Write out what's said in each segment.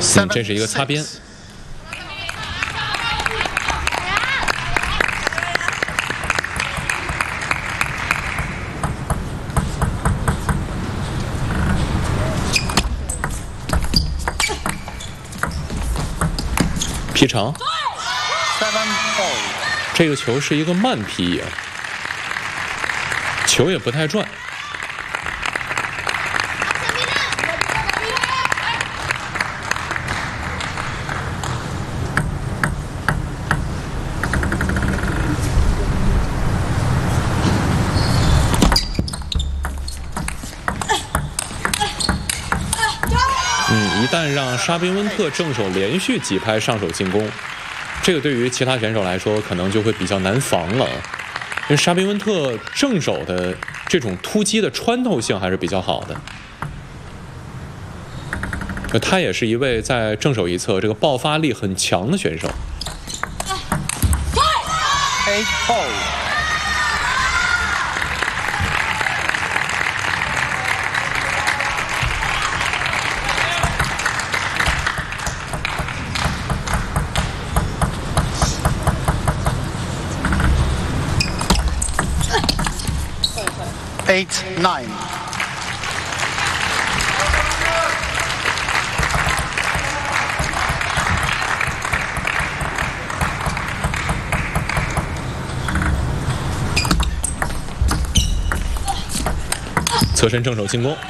这是一个擦边。劈长，这个球是一个慢劈啊，球也不太转。一旦让沙宾温特正手连续几拍上手进攻，这个对于其他选手来说可能就会比较难防了。因为沙宾温特正手的这种突击的穿透性还是比较好的，他也是一位在正手一侧这个爆发力很强的选手。 8-9。 侧身正手进攻。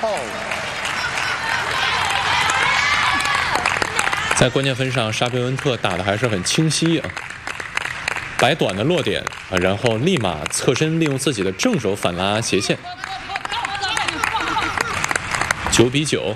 在关键分上，沙宾温特打得还是很清晰啊。摆短的落点啊，然后立马侧身利用自己的正手反拉斜线。9-9。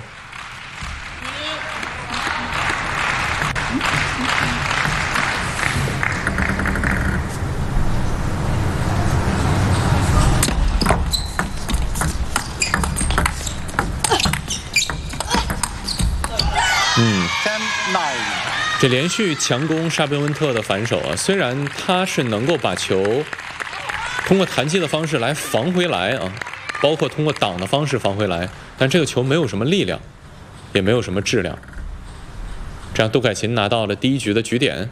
这连续强攻沙宾温特的反手啊，虽然他是能够把球通过弹击的方式来防回来啊，包括通过挡的方式防回来，但这个球没有什么力量，也没有什么质量。这样杜凯琴拿到了第一局的局点。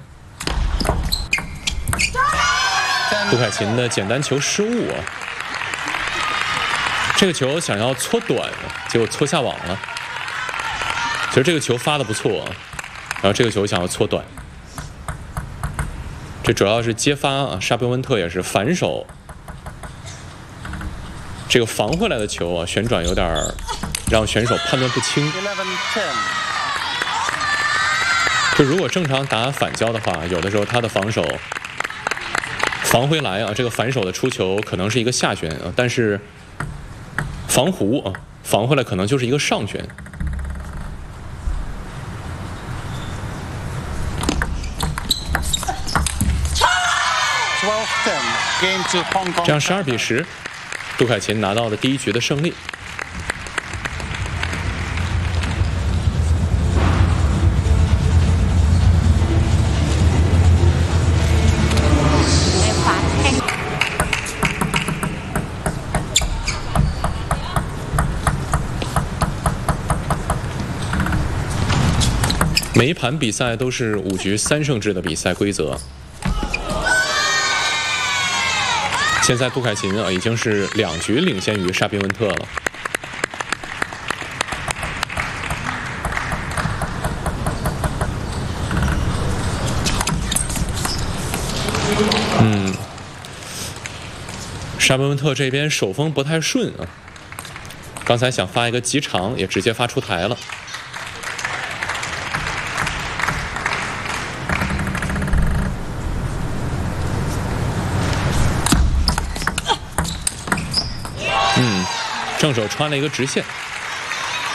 杜凯琴的简单球失误啊，这个球想要搓短，结果搓下网了。其实这个球发的不错啊。然后这个球想要搓短，这主要是接发啊，沙宾温特也是反手，这个防回来的球啊，旋转有点让选手判断不清。就如果正常打反交的话，有的时候他的防守防回来啊，这个反手的出球可能是一个下旋啊，但是防弧啊，防回来可能就是一个上旋。这样12-10，杜凯琴拿到了第一局的胜利。每一盘比赛都是5局3胜制的比赛规则。现在杜凯琴啊已经是2局领先于沙宾温特了。沙宾温特这边手风不太顺啊，刚才想发一个极长，也直接发出台了。正手穿了一个直线。